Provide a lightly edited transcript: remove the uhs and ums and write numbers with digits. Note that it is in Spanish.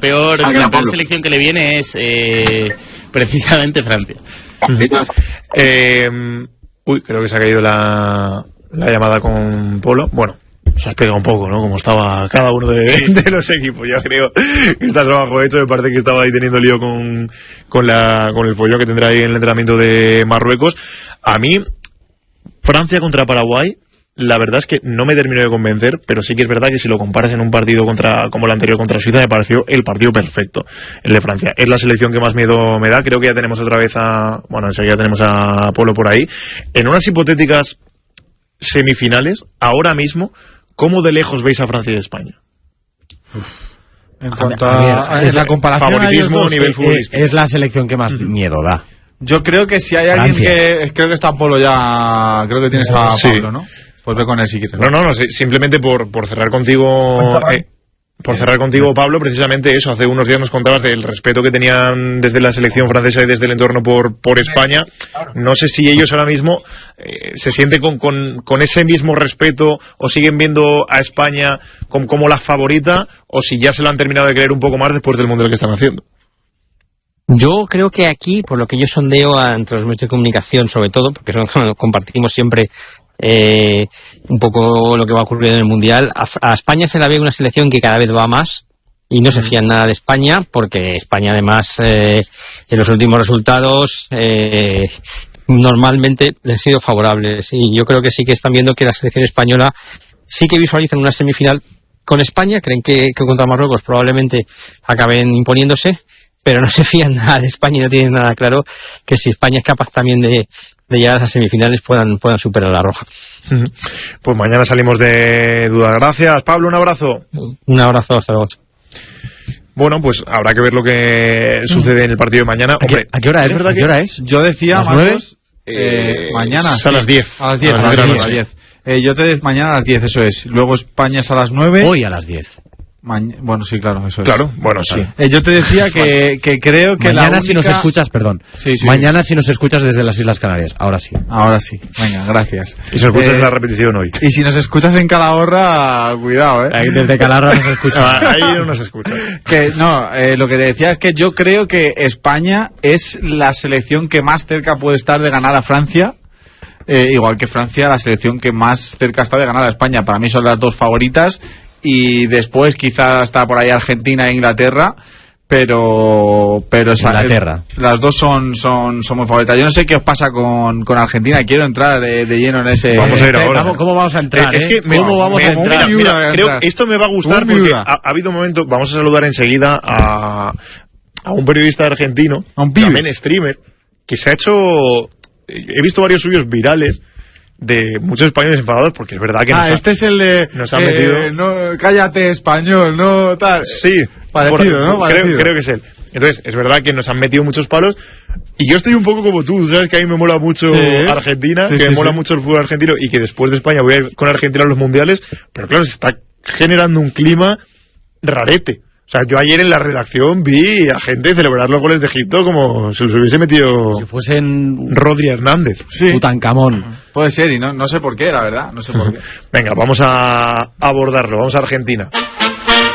peor selección que le viene es precisamente Francia. Creo que se ha caído la llamada con Polo. Bueno, se ha pegado un poco, ¿no? Como estaba cada uno de los equipos. Yo creo que está trabajo hecho. Me parece que estaba ahí teniendo lío con el follón que tendrá ahí en el entrenamiento de Marruecos. A mí, Francia contra Paraguay, la verdad es que no me terminó de convencer, pero sí que es verdad que si lo comparas en un partido como el anterior contra Suiza, me pareció el partido perfecto, el de Francia. Es la selección que más miedo me da. Creo que ya tenemos otra vez enseguida tenemos a Polo por ahí. En unas hipotéticas semifinales, ahora mismo, ¿cómo de lejos veis a Francia y a España? En cuanto a es la comparación, favoritismo a nivel futbolístico. Es la selección que más miedo da. Yo creo que si hay alguien que... Creo que está Polo ya... Creo que tienes a Pablo, ¿no? Pues ve con él si quieres. No, simplemente por cerrar contigo... Pablo, precisamente eso. Hace unos días nos contabas del respeto que tenían desde la selección francesa y desde el entorno por España. No sé si ellos ahora mismo se sienten con ese mismo respeto o siguen viendo a España como la favorita, o si ya se lo han terminado de creer un poco más después del mundial que están haciendo. Yo creo que aquí, por lo que yo sondeo entre los medios de comunicación, sobre todo, porque compartimos siempre un poco lo que va a ocurrir en el Mundial, a España se la ve una selección que cada vez va más y no se fían nada de España, porque España además en los últimos resultados normalmente le han sido favorables, y yo creo que sí que están viendo que la selección española sí que visualizan una semifinal con España. Creen que contra Marruecos probablemente acaben imponiéndose, pero no se fían nada de España y no tienen nada claro que si España es capaz también de llegar a esas semifinales puedan superar a la roja. Pues mañana salimos de dudas. Gracias, Pablo, un abrazo. Un abrazo, hasta luego. Bueno, pues habrá que ver lo que sucede en el partido de mañana. Hombre, ¿a qué hora es? ¿A qué hora es? Yo decía, Marcos, mañana. A las 10. A las 10. Mañana a las 10, eso es. Luego España es a las 9. Hoy a las 10. Bueno, sí, claro, eso es. Claro, bueno, sí. Yo te decía que creo que mañana la única... si nos escuchas, perdón. Sí. Mañana si nos escuchas desde las Islas Canarias. Ahora sí. Venga, gracias. Y si nos escuchas en la repetición hoy. Y si nos escuchas en Calahorra, cuidado, Ahí desde Calahorra nos escucha. Ahí no nos escucha. Lo que te decía es que yo creo que España es la selección que más cerca puede estar de ganar a Francia. Igual que Francia, la selección que más cerca está de ganar a España. Para mí son las dos favoritas. Y después quizás está por ahí Argentina e Inglaterra, pero Inglaterra. Las dos son muy favoritas. Yo no sé qué os pasa con Argentina. Quiero entrar de lleno en ese... Vamos a ir ahora. ¿Cómo vamos a entrar? ¿Cómo vamos a entrar? Mira, creo que esto me va a gustar porque ha habido momentos... Vamos a saludar enseguida a un periodista argentino, también streamer, que se ha hecho... He visto varios suyos virales de muchos españoles enfadados, porque es verdad que este es el de nos han metido... no, cállate español, no tal. Sí, parecido, ¿no? Creo que es él. Entonces, es verdad que nos han metido muchos palos, y yo estoy un poco como tú sabes que a mí me mola mucho Argentina, que me mola mucho el fútbol argentino, y que después de España voy a ir con Argentina a los mundiales, pero claro, se está generando un clima rarete. O sea, yo ayer en la redacción vi a gente celebrar los goles de Egipto como si los hubiese metido... Si fuesen... Rodri Hernández. Sí. Tutankamón. Puede ser, y no sé por qué, la verdad. No sé por qué. Venga, vamos a abordarlo. Vamos a Argentina.